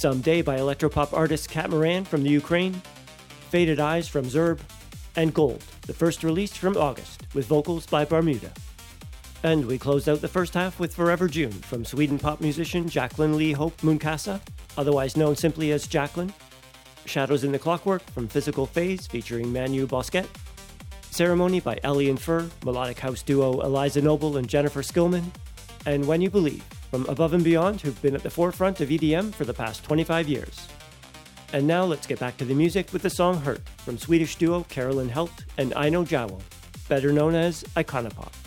Someday by electropop artist Catamaran from the Ukraine, Faded Eyes from Zerb, and Gold, the first release from August, with vocals by Bermuda. And we closed out the first half with Forever June from Sweden pop musician Jacqueline Lee Hope Moonkassa, otherwise known simply as Jacqueline, Shadows in the Clockwork from Physical Phase featuring Manu Bosquet, Ceremony by Ellie and Fur, melodic house duo Eliza Noble and Jennifer Skillman, and When You Believe from Above and Beyond, who've been at the forefront of EDM for the past 25 years. And now let's get back to the music with the song Hurt from Swedish duo Carolyn Helt and Aino Jawo, better known as Iconopop.